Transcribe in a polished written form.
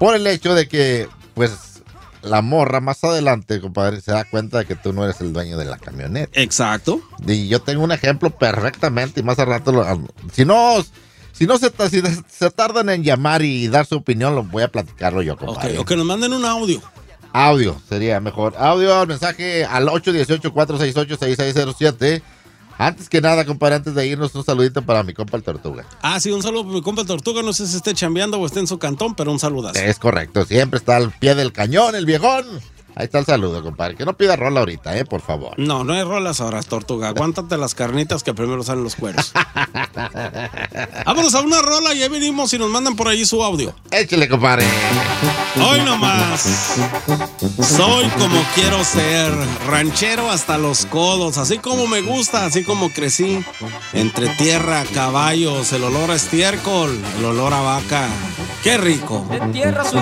Por el hecho de que, pues, la morra más adelante, compadre, se da cuenta de que tú no eres el dueño de la camioneta. Exacto. Y yo tengo un ejemplo perfectamente y más al rato, si se tardan en llamar y dar su opinión, lo voy a platicarlo yo, compadre. O que nos manden un audio. Audio sería mejor. Audio al mensaje al 818-468-6607. Antes que nada, compadre, antes de irnos, un saludito para mi compa el Tortuga. Sí, un saludo para mi compa el Tortuga. No sé si esté chambeando o esté en su cantón, pero un saludazo. Es correcto, siempre está al pie del cañón, el viejón. Ahí está el saludo, compadre. Que no pida rola ahorita, por favor. No hay rolas ahora, Tortuga. Aguántate las carnitas que primero salen los cueros. Vámonos a una rola y ya venimos y nos mandan por allí su audio. Échale, compadre. Hoy nomás. Soy como quiero ser. Ranchero hasta los codos. Así como me gusta, así como crecí. Entre tierra, caballos, el olor a estiércol, el olor a vaca. ¡Qué rico! De tierra